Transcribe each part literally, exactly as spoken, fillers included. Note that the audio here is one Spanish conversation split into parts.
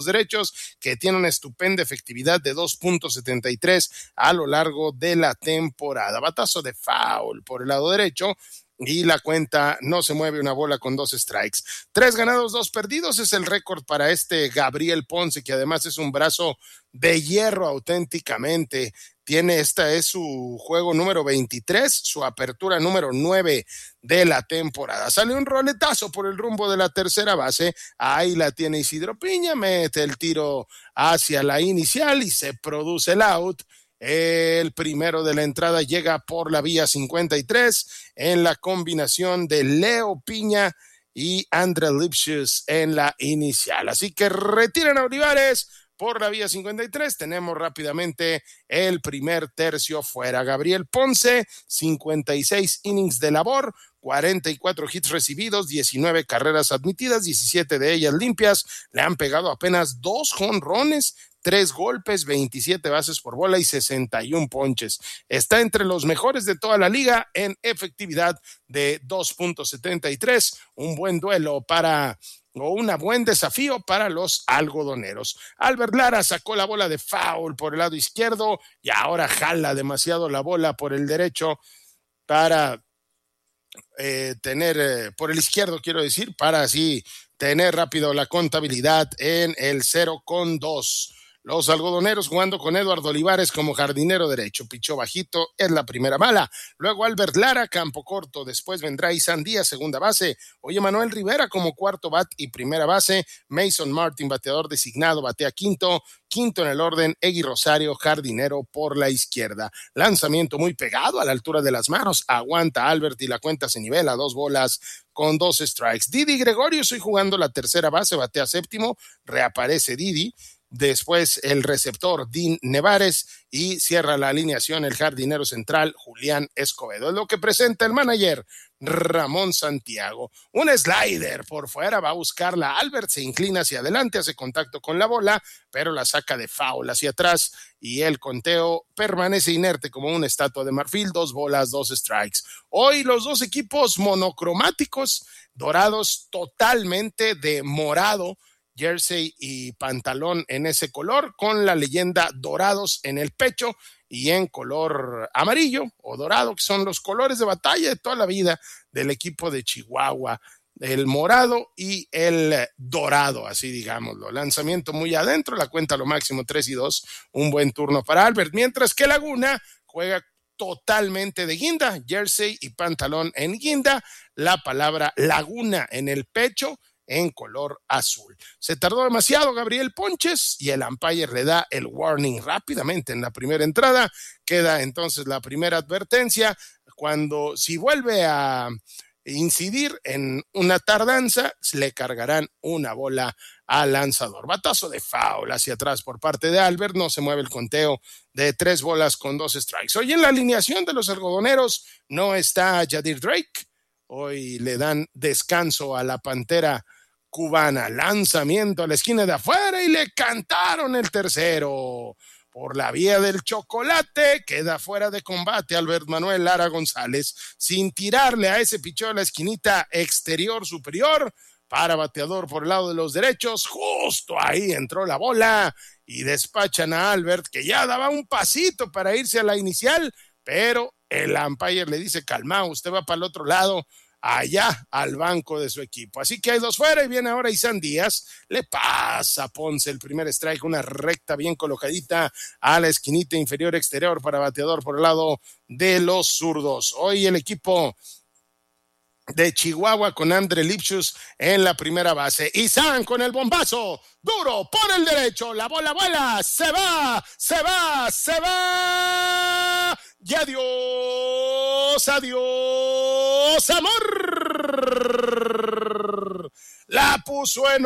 derechos, que tiene una estupenda efectividad de dos punto setenta y tres a lo largo de la temporada. Batazo de foul por el lado derecho y la cuenta no se mueve, una bola con dos strikes. Tres ganados, dos perdidos es el récord para este Gabriel Ponce, que además es un brazo de hierro auténticamente. Tiene, esta es su juego número veintitrés, su apertura número nueve de la temporada. Sale un roletazo por el rumbo de la tercera base. Ahí la tiene Isidro Piña, mete el tiro hacia la inicial y se produce el out. El primero de la entrada llega por la vía cincuenta y tres en la combinación de Leo Piña y Andre Lipschitz en la inicial. Así que retiran a Olivares por la vía cincuenta y tres. Tenemos rápidamente el primer tercio fuera. Gabriel Ponce, cincuenta y seis innings de labor, cuarenta y cuatro hits recibidos, diecinueve carreras admitidas, diecisiete de ellas limpias. Le han pegado apenas dos jonrones, tres golpes, veintisiete bases por bola y sesenta y un ponches. Está entre los mejores de toda la liga en efectividad de dos punto setenta y tres. Un buen duelo para, o un buen desafío para los algodoneros. Albert Lara sacó la bola de foul por el lado izquierdo y ahora jala demasiado la bola por el derecho para eh, tener, eh, por el izquierdo quiero decir, para así tener rápido la contabilidad en el cero con dos. Los algodoneros jugando con Eduardo Olivares como jardinero derecho. Pichó bajito, es la primera mala. Luego Albert Lara, campo corto. Después vendrá Isan Díaz, segunda base. Oye, Manuel Rivera como cuarto bat y primera base. Mason Martin, bateador designado, batea quinto. Quinto en el orden, Egui Rosario, jardinero por la izquierda. Lanzamiento muy pegado a la altura de las manos. Aguanta Albert y la cuenta se nivela. Dos bolas con dos strikes. Didi Gregorio, estoy jugando la tercera base, batea séptimo. Reaparece Didi. Después el receptor Dean Nevares y cierra la alineación el jardinero central Julián Escobedo. Es lo que presenta el manager Ramón Santiago. Un slider por fuera, va a buscarla. Albert se inclina hacia adelante, hace contacto con la bola, pero la saca de foul hacia atrás y el conteo permanece inerte como una estatua de marfil. Dos bolas, dos strikes. Hoy los dos equipos monocromáticos, dorados totalmente de morado, jersey y pantalón en ese color, con la leyenda Dorados en el pecho y en color amarillo o dorado, que son los colores de batalla de toda la vida del equipo de Chihuahua, el morado y el dorado, así digámoslo. Lanzamiento muy adentro, la cuenta lo máximo tres y dos, un buen turno para Albert, mientras que Laguna juega totalmente de guinda, jersey y pantalón en guinda, la palabra Laguna en el pecho en color azul. Se tardó demasiado Gabriel Ponches y el umpire le da el warning rápidamente en la primera entrada. Queda entonces la primera advertencia. Cuando si vuelve a incidir en una tardanza, le cargarán una bola al lanzador. Batazo de foul hacia atrás por parte de Albert. No se mueve el conteo de tres bolas con dos strikes. Hoy en la alineación de los algodoneros no está Yadir Drake. Hoy le dan descanso a la Pantera cubana. Lanzamiento a la esquina de afuera y le cantaron el tercero. Por la vía del chocolate, queda fuera de combate Albert Manuel Lara González, sin tirarle a ese pichón a la esquinita exterior superior para bateador por el lado de los derechos. Justo ahí entró la bola y despachan a Albert, que ya daba un pasito para irse a la inicial, pero el umpire le dice: calma, usted va para el otro lado, allá al banco de su equipo. Así que hay dos fuera y viene ahora Isan Díaz. Le pasa a Ponce el primer strike, una recta bien colocadita a la esquinita inferior exterior para bateador por el lado de los zurdos. Hoy el equipo de Chihuahua con Andre Lipschitz en la primera base. Isan con el bombazo duro por el derecho, la bola vuela, se va, se va, se va y adiós, adiós amor. La puso en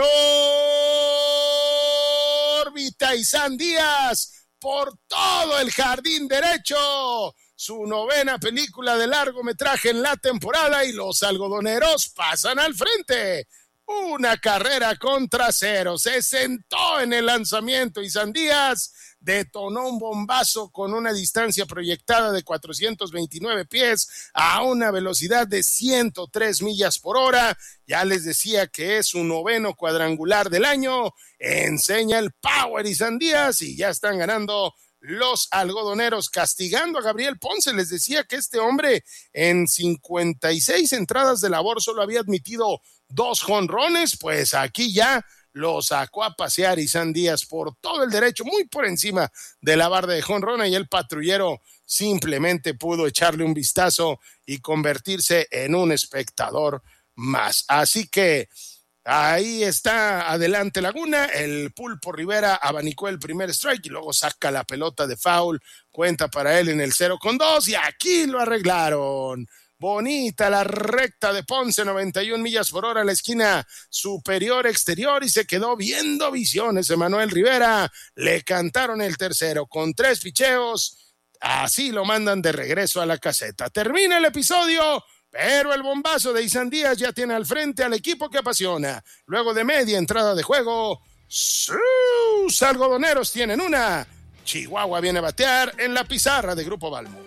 órbita Isan Díaz por todo el jardín derecho. Su novena película de largometraje en la temporada y los algodoneros pasan al frente una carrera contra cero. Se sentó en el lanzamiento y Sandías detonó un bombazo con una distancia proyectada de cuatrocientos veintinueve pies a una velocidad de ciento tres millas por hora. Ya les decía que es su noveno cuadrangular del año. Enseña el power y Sandías y ya están ganando los algodoneros, castigando a Gabriel Ponce. Les decía que este hombre en cincuenta y seis entradas de labor solo había admitido dos jonrones, pues aquí ya lo sacó a pasear Isan Díaz por todo el derecho, muy por encima de la barda de jonrona, y el patrullero simplemente pudo echarle un vistazo y convertirse en un espectador más. Así que ahí está adelante Laguna, el Pulpo Rivera abanicó el primer strike y luego saca la pelota de foul, cuenta para él en el cero con dos y aquí lo arreglaron. Bonita la recta de Ponce, noventa y una millas por hora a la esquina superior exterior y se quedó viendo visiones Emanuel Rivera. Le cantaron el tercero con tres picheos, así lo mandan de regreso a la caseta. Termina el episodio, pero el bombazo de Isan Díaz ya tiene al frente al equipo que apasiona. Luego de media entrada de juego, sus algodoneros tienen una. Chihuahua viene a batear en la pizarra de Grupo Balmo.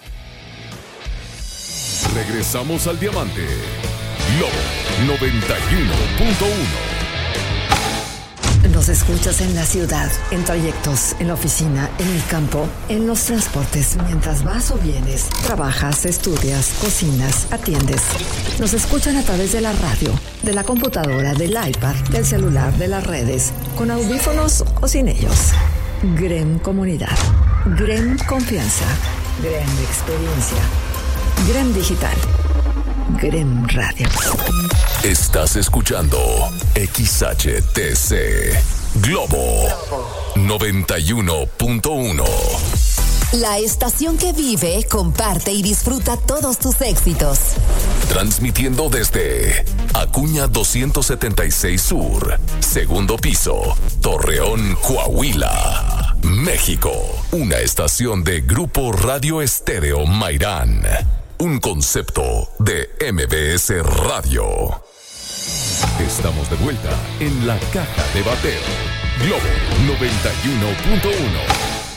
Regresamos al Diamante. Globo noventa y uno punto uno. Nos escuchas en la ciudad, en trayectos, en la oficina, en el campo, en los transportes, mientras vas o vienes, trabajas, estudias, cocinas, atiendes. Nos escuchan a través de la radio, de la computadora, del iPad, del celular, de las redes, con audífonos o sin ellos. Grem Comunidad, Grem Confianza, Grem Experiencia, Grem Digital, Grem Radio. Estás escuchando X H T C Globo noventa y uno punto uno. La estación que vive, comparte y disfruta todos tus éxitos. Transmitiendo desde Acuña doscientos setenta y seis Sur, segundo piso, Torreón, Coahuila, México. Una estación de Grupo Radio Estéreo Mairán. Un concepto de M B S Radio. Estamos de vuelta en la caja de bateo. Globo noventa y uno punto uno.